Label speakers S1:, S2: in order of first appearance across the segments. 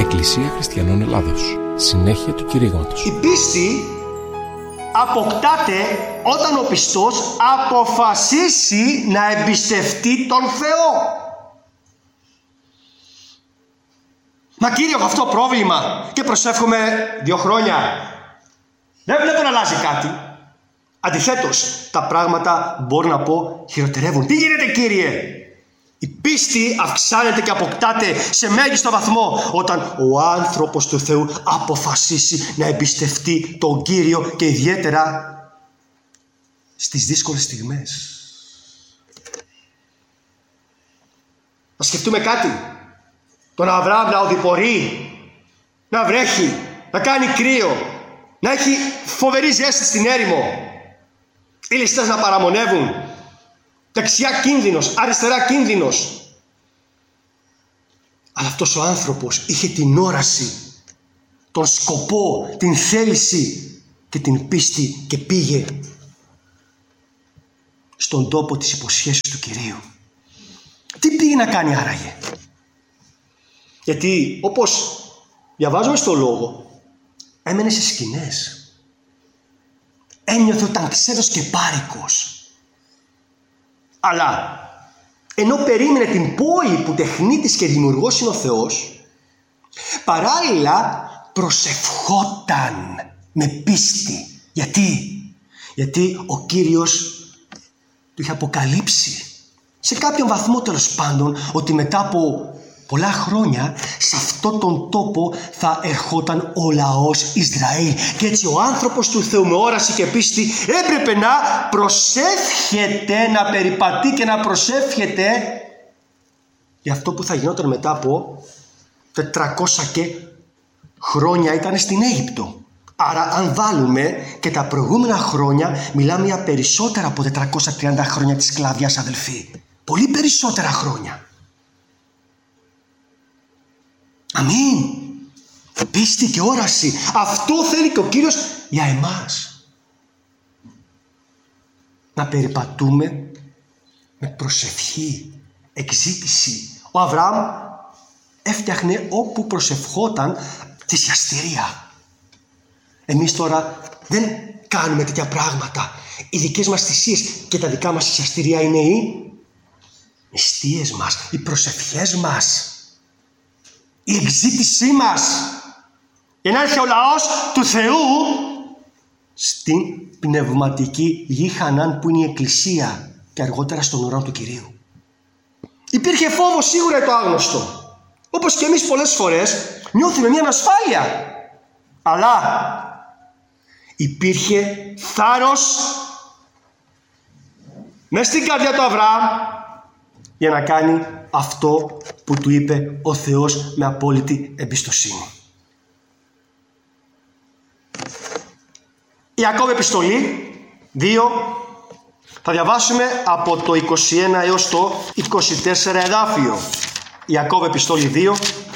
S1: Εκκλησία Χριστιανών Ελλάδος. Συνέχεια του κηρύγματος.
S2: Η πίστη αποκτάται όταν ο πιστός αποφασίσει να εμπιστευτεί τον Θεό. Μα Κύριε, έχω αυτό το πρόβλημα και προσεύχομαι 2 χρόνια. Δεν βλέπω να αλλάζει κάτι. Αντιθέτως, τα πράγματα μπορώ να πω χειροτερεύουν. Τι γίνεται, Κύριε? Η πίστη αυξάνεται και αποκτάται σε μέγιστο βαθμό όταν ο άνθρωπος του Θεού αποφασίσει να εμπιστευτεί τον Κύριο και ιδιαίτερα στις δύσκολες στιγμές. Να σκεφτούμε κάτι. Τον Αβραάμ να οδηπορεί, να βρέχει, να κάνει κρύο, να έχει φοβερή ζέστη στην έρημο, οι ληστές να παραμονεύουν, δεξιά κίνδυνος, αριστερά κίνδυνος. Αλλά αυτός ο άνθρωπος είχε την όραση, τον σκοπό, την θέληση και την πίστη και πήγε στον τόπο της υποσχέσεως του Κυρίου. Τι πήγε να κάνει άραγε? Γιατί όπως διαβάζουμε στο λόγο, έμενε σε σκηνές. Ένιωθε ότι ήταν ξένος και πάρικος. Αλλά ενώ περίμενε την πώη που τεχνίτης και δημιουργός είναι ο Θεός, παράλληλα προσευχόταν με πίστη. Γιατί ο Κύριος του είχε αποκαλύψει σε κάποιον βαθμό, τέλος πάντων, ότι μετά από πολλά χρόνια σε αυτόν τον τόπο θα ερχόταν ο λαός Ισραήλ. Και έτσι ο άνθρωπος του Θεού με όραση και πίστη έπρεπε να προσεύχεται, να περιπατεί και να προσεύχεται για αυτό που θα γινόταν μετά από 400 και χρόνια ήταν στην Αίγυπτο. Άρα αν βάλουμε και τα προηγούμενα χρόνια, μιλάμε για περισσότερα από 430 χρόνια της σκλαβιάς, αδελφοί. Πολύ περισσότερα χρόνια. Αμήν. Πίστη και όραση. Αυτό θέλει και ο Κύριος για εμάς. Να περιπατούμε με προσευχή, εκζήτηση. Ο Αβραάμ έφτιαχνε όπου προσευχόταν θυσιαστηρία. Εμείς τώρα δεν κάνουμε τέτοια πράγματα. Οι δικές μας θυσίες και τα δικά μας θυσιαστηρία είναι οι νηστείες μας, οι προσευχές μας, η εκζήτησή μας, για να έρθει ο λαός του Θεού στην πνευματική γη Χανάν που είναι η Εκκλησία και αργότερα στον ουρανό του Κυρίου. Υπήρχε φόβος σίγουρα το άγνωστο, όπως και εμείς πολλές φορές νιώθουμε μια ανασφάλεια, αλλά υπήρχε θάρρος μες στην καρδιά του Αβραάμ για να κάνει αυτό που του είπε ο Θεός με απόλυτη εμπιστοσύνη. Ιακώβ επιστολή 2, θα διαβάσουμε από το 21 έως το 24 εδάφιο. Ιακώβ επιστολή 2,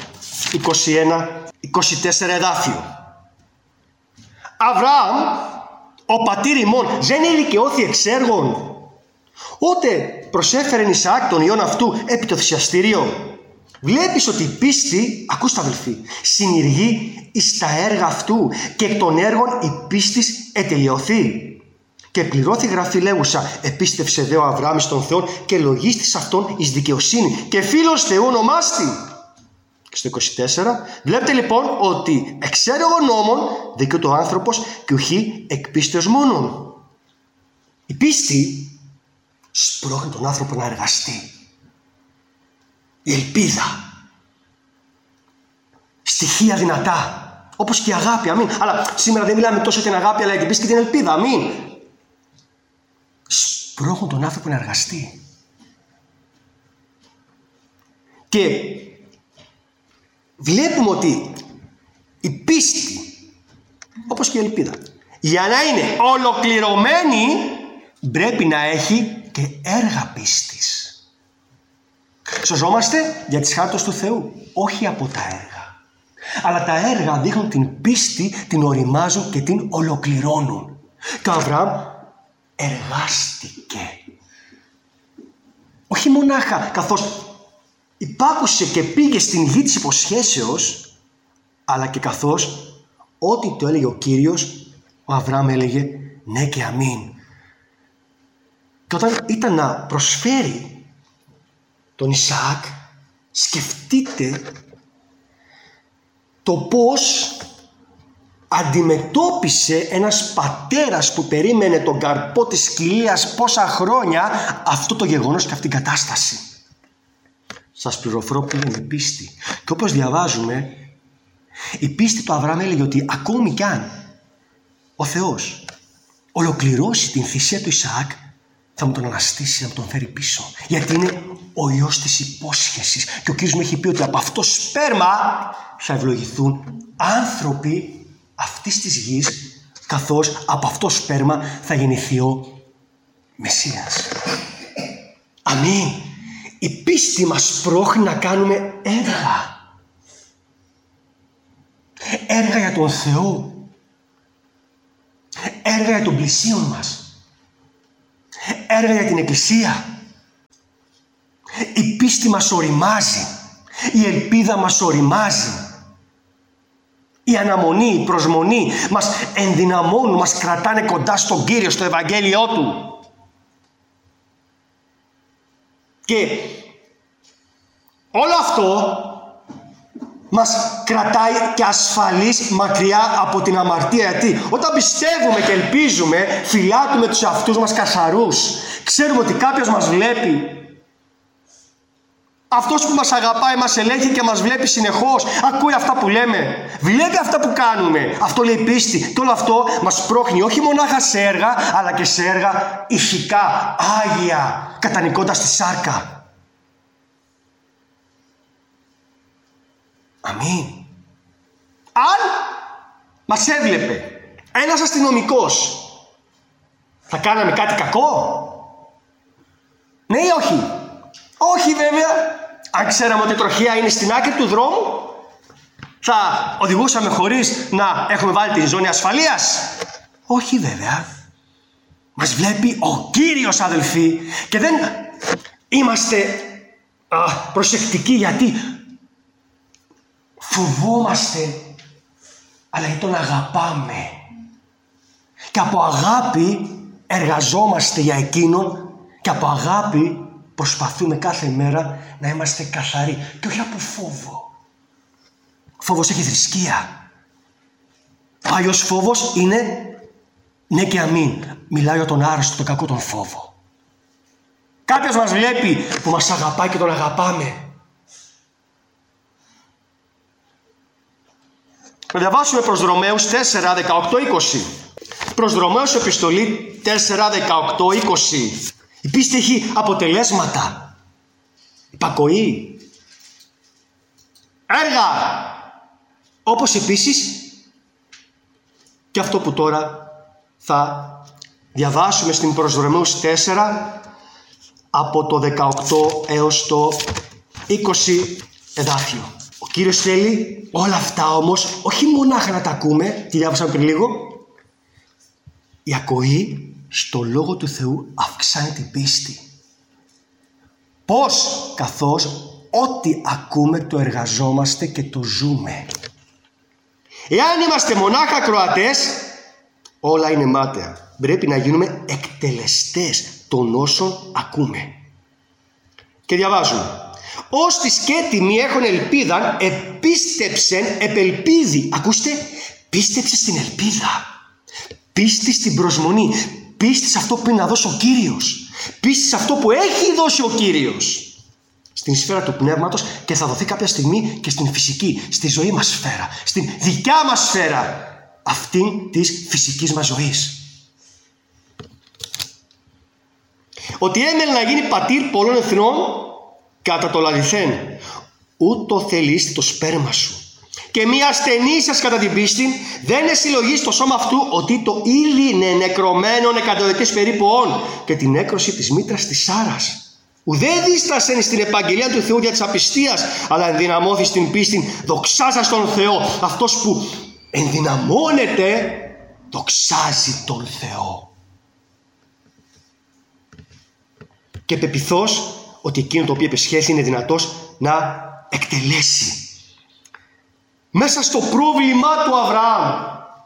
S2: 21-24 εδάφιο. Αβραάμ, ο πατήρ ημών, δεν ηλικιώθη εξ έργων, ότε προσέφερεν Ισαάκ τον υιόν αυτού επί το θυσιαστήριο. Βλέπεις ότι η πίστη, ακούστε αδελφοί, συνηργεί εις τα έργα αυτού και εκ των έργων η πίστης ετελειωθεί. Και πληρώθη γραφή λέγουσα, επίστευσε δε ο Αβραάμ στον Θεό και λογίστης αυτόν εις δικαιοσύνη και φίλος Θεού ονομάστη. Και στο 24 βλέπετε λοιπόν ότι εξ έργων νόμων δικαιούται ο άνθρωπος και ουχή εκ πίστεως μόνον. Η πίστη σπρώχνει τον άνθρωπο να εργαστεί. Η ελπίδα, στοιχεία δυνατά, όπως και η αγάπη, αμήν. Αλλά σήμερα δεν μιλάμε τόσο για την αγάπη, αλλά για την πίστη και την ελπίδα, αμήν. Σπρώχνουν τον άνθρωπο να εργαστεί. Και βλέπουμε ότι η πίστη, όπως και η ελπίδα, για να είναι ολοκληρωμένη, πρέπει να έχει και έργα πίστης. Σωζόμαστε για τις χάρτες του Θεού, όχι από τα έργα. Αλλά τα έργα δείχνουν την πίστη, την οριμάζουν και την ολοκληρώνουν. Και ο Αβραάμ εργάστηκε. Όχι μονάχα καθώς υπάκουσε και πήγε στην γη της υποσχέσεως, αλλά και καθώς ό,τι το έλεγε ο Κύριος, ο Αβραάμ έλεγε ναι και αμήν. Και όταν ήταν να προσφέρει τον Ισαάκ, σκεφτείτε το πώς αντιμετώπισε ένας πατέρας που περίμενε τον καρπό της σκυλίας πόσα χρόνια αυτό το γεγονός και αυτήν την κατάσταση. Σας πληροφορώ που είναι η πίστη. Και όπως διαβάζουμε, η πίστη του Αβραάμ έλεγε ότι ακόμη κι αν ο Θεός ολοκληρώσει την θυσία του Ισαάκ, θα μου τον αναστήσει, να μου τον φέρει πίσω. Γιατί είναι ο Υιός της υπόσχεσης. Και ο Κύριος μου έχει πει ότι από αυτό σπέρμα θα ευλογηθούν άνθρωποι αυτής της γης, καθώς από αυτό σπέρμα θα γεννηθεί ο Μεσσίας. Αμήν. Η πίστη μας πρόχνει να κάνουμε έργα. Έργα για τον Θεό. Έργα για τον πλησίον μας. Έργα για την Εκκλησία. Η πίστη μας οριμάζει. Η ελπίδα μας οριμάζει. Η αναμονή, η προσμονή μας ενδυναμώνουν, μας κρατάνε κοντά στον Κύριο, στο Ευαγγέλιό Του. Και όλο αυτό μας κρατάει και ασφαλείς μακριά από την αμαρτία. Γιατί όταν πιστεύουμε και ελπίζουμε, φυλάτουμε τους εαυτούς μας καθαρούς. Ξέρουμε ότι κάποιος μας βλέπει. Αυτός που μας αγαπάει μας ελέγχει και μας βλέπει συνεχώς. Ακούει αυτά που λέμε. Βλέπει αυτά που κάνουμε. Αυτό λέει πίστη. Και όλο αυτό μας πρόχνει όχι μονάχα σε έργα, αλλά και σε έργα ηθικά, άγια, κατανικώντας τη σάρκα. Αμήν. Αν μας έβλεπε ένας αστυνομικός, θα κάναμε κάτι κακό? Ναι ή όχι? Όχι βέβαια. Αν ξέραμε ότι η τροχιά είναι στην άκρη του δρόμου, θα οδηγούσαμε χωρίς να έχουμε βάλει τη ζώνη ασφαλείας? Όχι βέβαια. Μας βλέπει ο Κύριος, αδελφοί, και δεν είμαστε προσεκτικοί γιατί φοβόμαστε, αλλά γιατί τον αγαπάμε. Και από αγάπη εργαζόμαστε για Εκείνον και από αγάπη προσπαθούμε κάθε μέρα να είμαστε καθαροί. Και όχι από φόβο. Φόβος έχει θρησκεία. Ο Άγιος φόβος είναι ναι και αμήν. Μιλάω για τον άρρωστο, τον κακό, τον φόβο. Κάποιος μας βλέπει που μας αγαπάει και τον αγαπάμε. Να διαβάσουμε προς Ρωμαίους 4, 18, 20. Προς Ρωμαίους επιστολή 4, 18, 20. Η πίστη έχει αποτελέσματα. Υπακοή. Έργα. Όπως επίσης και αυτό που τώρα θα διαβάσουμε στην προς Ρωμαίους 4 από το 18 έως το 20 εδάφιο. Ο Κύριος θέλει όλα αυτά όμως όχι μονάχα να τα ακούμε, τη διάβασαμε πριν λίγο. Η ακοή στο Λόγο του Θεού αυξάνει την πίστη. Πώς? Καθώς ό,τι ακούμε το εργαζόμαστε και το ζούμε. Εάν είμαστε μονάχα ακροατές, όλα είναι μάταια. Πρέπει να γίνουμε εκτελεστές των όσων ακούμε. Και διαβάζουμε. Ως τις και έτοιμοι έχουν ελπίδαν, επίστεψεν επελπίδη. Ακούστε, πίστεψε στην ελπίδα. Πίστη στην προσμονή. Πίστη σε αυτό που είναι να δώσει ο Κύριος. Πίστη σε αυτό που έχει δώσει ο Κύριος. Στην σφαίρα του πνεύματος και θα δοθεί κάποια στιγμή και στην φυσική, στη ζωή μας σφαίρα. Στην δικιά μας σφαίρα. Αυτήν της φυσικής μας ζωής. Ότι έμελε να γίνει πατήρ πολλών εθνών κατά το λαληθέν. Ούτω θελείς το σπέρμα σου. Και μία ασθενή σας κατά την πίστη δεν εσυλλογεί στο σώμα αυτού ότι το ύλη είναι νεκρωμένον εκατοδετής περίπου όν και την έκρωση της μήτρας της Σάρας. Ουδέ δίστασεν στην επαγγελία του Θεού για της απιστίας, αλλά ενδυναμώθη στην πίστη δοξάζας τον Θεό. Αυτός που ενδυναμώνεται δοξάζει τον Θεό. Και πεποιθώς ότι εκείνο το οποίο επεσχέθη είναι δυνατός να εκτελέσει. μέσα στο πρόβλημά του Αβραάμ.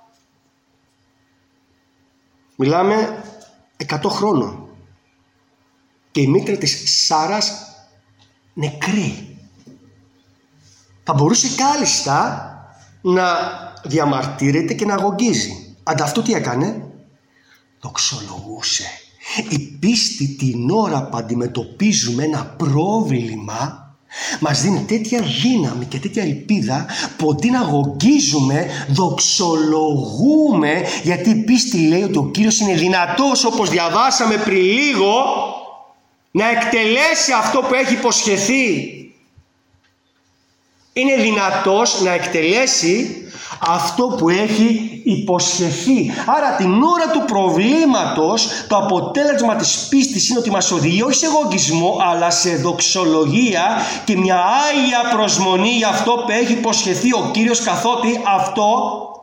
S2: Μιλάμε 100 χρόνων. Και η μήτρα της Σάρας νεκρή. Θα μπορούσε κάλλιστα να διαμαρτύρεται και να αγωγίζει. Ανταυτού τι έκανε? Δοξολογούσε. Η πίστη την ώρα που αντιμετωπίζουμε ένα πρόβλημα μας δίνει τέτοια δύναμη και τέτοια ελπίδα που αντί να αγωγίζουμε, δοξολογούμε, γιατί η πίστη λέει ότι ο Κύριος είναι δυνατός, όπως διαβάσαμε πριν λίγο, να εκτελέσει αυτό που έχει υποσχεθεί. Είναι δυνατός να εκτελέσει αυτό που έχει υποσχεθεί. Άρα την ώρα του προβλήματος το αποτέλεσμα της πίστης είναι ότι μας οδηγεί όχι σε εγωγισμό, αλλά σε δοξολογία και μια άγια προσμονή για αυτό που έχει υποσχεθεί ο Κύριος, καθότι αυτό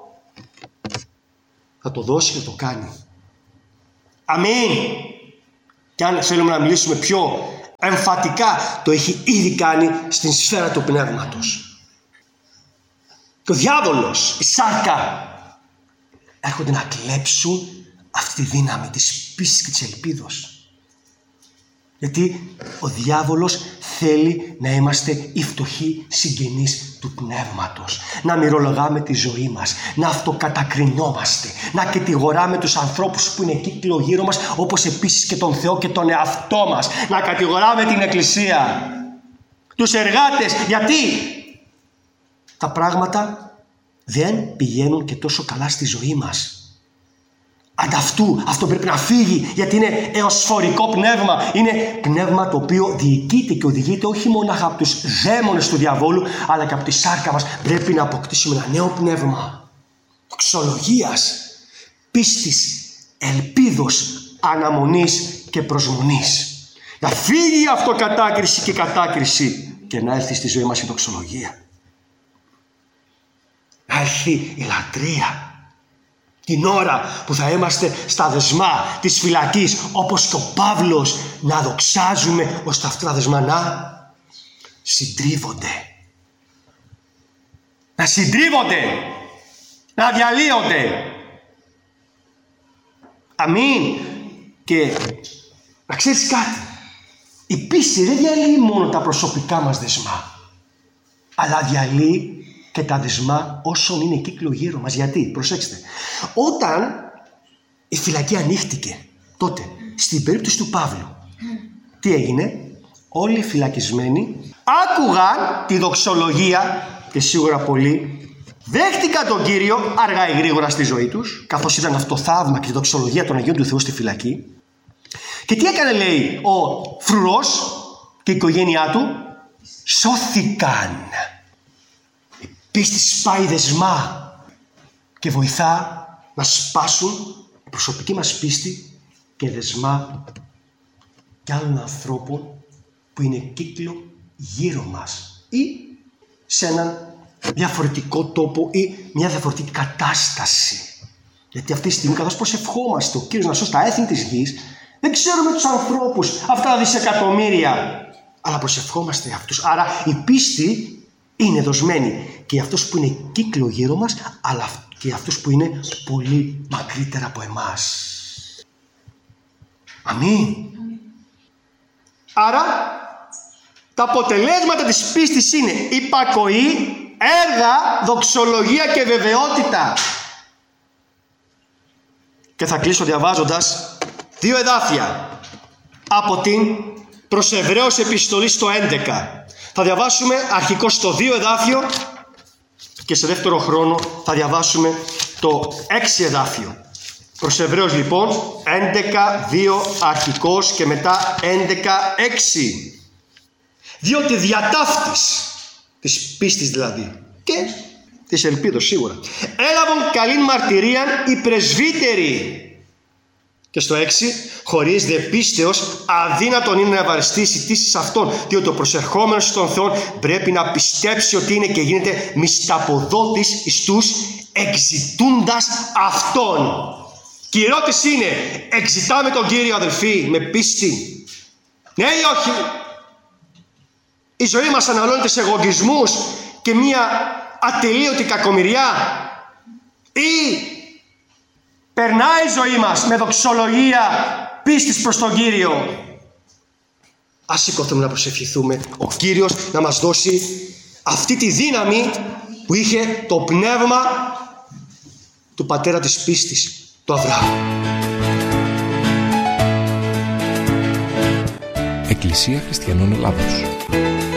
S2: θα το δώσει και το κάνει. Αμήν. Και αν θέλουμε να μιλήσουμε πιο εμφατικά, το έχει ήδη κάνει στην σφαίρα του πνεύματος. Και ο διάβολος, η σάρκα, έρχονται να κλέψουν αυτή τη δύναμη της πίστης και της ελπίδος. Γιατί ο διάβολος θέλει να είμαστε οι φτωχοί συγγενείς του πνεύματος. Να μυρολογάμε τη ζωή μας, να αυτοκατακρινόμαστε, να κατηγοράμε τους ανθρώπους που είναι κύκλο γύρω μας, όπως επίσης και τον Θεό και τον εαυτό μας. Να κατηγοράμε την Εκκλησία, τους εργάτες. Γιατί τα πράγματα δεν πηγαίνουν και τόσο καλά στη ζωή μας. Ανταυτού αυτό πρέπει να φύγει, γιατί είναι εωσφορικό πνεύμα. Είναι πνεύμα το οποίο διοικείται και οδηγείται όχι μόνο από τους δαίμονες του διαβόλου, αλλά και από τη σάρκα μας. Πρέπει να αποκτήσουμε ένα νέο πνεύμα δοξολογίας, πίστης, ελπίδος, αναμονής και προσμονής. Να φύγει η αυτοκατάκριση και η κατάκριση και να έρθει στη ζωή μας η δοξολογία. Να έρθει η λατρεία. Την ώρα που θα είμαστε στα δεσμά της φυλακής, όπως και ο Παύλος, να δοξάζουμε ώστε αυτά τα δεσμά να συντρίβονται. Να συντρίβονται. Να διαλύονται. Αμήν. Και να ξέρεις κάτι. Η πίστη δεν διαλύει μόνο τα προσωπικά μας δεσμά, αλλά διαλύει και τα δεσμά όσων είναι κύκλο γύρω μας. Γιατί? Προσέξτε. Όταν η φυλακή ανοίχτηκε, τότε στην περίπτωση του Παύλου, τι έγινε? Όλοι οι φυλακισμένοι άκουγαν τη δοξολογία και σίγουρα πολλοί δέχτηκαν τον Κύριο αργά ή γρήγορα στη ζωή τους, καθώς ήταν αυτό θαύμα και τη δοξολογία των Αγίων του Θεού στη φυλακή. Και τι έκανε, λέει, ο φρουρός και η οικογένειά του? Σώθηκαν. Πίστη σπάει δεσμά και βοηθά να σπάσουν η προσωπική μας πίστη και δεσμά και άλλων ανθρώπων που είναι κύκλο γύρω μας ή σε έναν διαφορετικό τόπο ή μια διαφορετική κατάσταση. Γιατί αυτή τη στιγμή, καθώς προσευχόμαστε ο Κύριος να σώσει τα έθνη της γης, δεν ξέρουμε τους ανθρώπους, αυτά τα δισεκατομμύρια, αλλά προσευχόμαστε για αυτούς. Άρα η πίστη είναι δοσμένη και για αυτούς που είναι κύκλο γύρω μας, αλλά και για αυτούς που είναι πολύ μακρύτερα από εμάς. Αμήν. Άρα τα αποτελέσματα της πίστης είναι υπακοή, έργα, δοξολογία και βεβαιότητα. Και θα κλείσω διαβάζοντας 2 εδάφια από την προς Εβραίους επιστολή στο 11. Θα διαβάσουμε αρχικώς το 2 εδάφιο και σε δεύτερο χρόνο θα διαβάσουμε το 6 εδάφιο. Προς Εβραίους λοιπόν 11-2 αρχικώς και μετά 11-6. Διότι διατάφτης της πίστης δηλαδή και της ελπίδος σίγουρα έλαβαν καλήν μαρτυρίαν οι πρεσβύτεροι. Και στο 6, χωρίς δε πίστεως αδύνατον είναι να ευαριστήσει τήσεις αυτών, διότι ο προσερχόμενος στον Θεό πρέπει να πιστέψει ότι είναι και γίνεται μισθαποδότης εις τους εξητούντας αυτόν. Και η ερώτηση είναι, εξητάμε τον Κύριο αδελφοί με πίστη? Ναι ή όχι? Η ζωή μας αναλώνεται σε εγωγισμούς και μια ατελείωτη κακομοιριά? Ή περνάει η ζωή μας με δοξολογία πίστης προς τον Κύριο? Ας σηκωθούμε να προσευχηθούμε, ο Κύριος να μας δώσει αυτή τη δύναμη που είχε το πνεύμα του πατέρα της πίστης, του Αβραάμ.
S1: Εκκλησία Χριστιανών Ελλάδος.